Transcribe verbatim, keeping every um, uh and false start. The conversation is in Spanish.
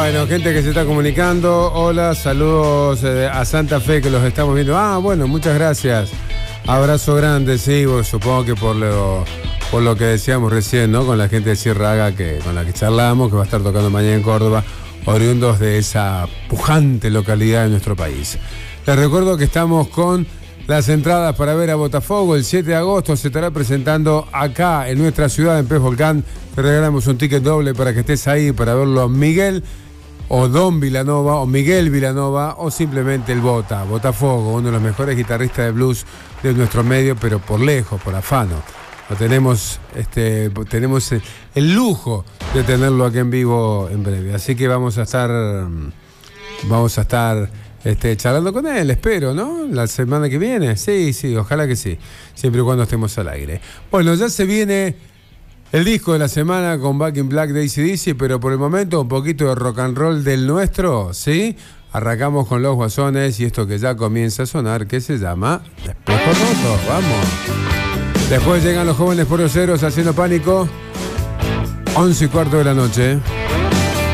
Bueno, gente que se está comunicando. Hola, saludos eh, a Santa Fe que los estamos viendo. Ah, bueno, muchas gracias. Abrazo grande, sí, bueno, supongo que por lo, por lo que decíamos recién, ¿no? Con la gente de Sierra que con la que charlamos, que va a estar tocando mañana en Córdoba, oriundos de esa pujante localidad de nuestro país. Les recuerdo que estamos con las entradas para ver a Botafogo. El siete de agosto se estará presentando acá en nuestra ciudad, en Pez Volcán. Te regalamos un ticket doble para que estés ahí para verlo a Miguel o Don Vilanova o Miguel Vilanova o simplemente el Bota, Botafogo, uno de los mejores guitarristas de blues de nuestro medio, pero por lejos, por afano. Lo tenemos, este, tenemos el, el lujo de tenerlo aquí en vivo en breve. Así que vamos a estar, vamos a estar este, charlando con él, espero, ¿no? La semana que viene. Sí, sí, ojalá que sí. Siempre y cuando estemos al aire. Bueno, ya se viene el disco de la semana con Back in Black de A C D C, pero por el momento un poquito de rock and roll del nuestro, ¿sí? Arrancamos con Los Guasones y esto que ya comienza a sonar, que se llama Espejo Roto. Vamos. Después llegan los Jóvenes Porroceros haciendo pánico. Once y cuarto de la noche.